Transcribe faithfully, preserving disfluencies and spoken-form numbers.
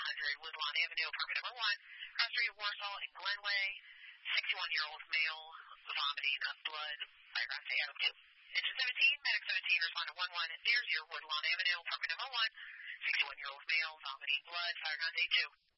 hundred Woodlawn Avenue, apartment number one, across the street of Warsaw and Glenway. sixty-one-year-old male, vomiting up blood, biography Adam two. Engine seventeen, medic seventeen, respond to one one zero zero Woodlawn Avenue, apartment number one, sixty-one-year-old male, vomiting blood, fire guns A two.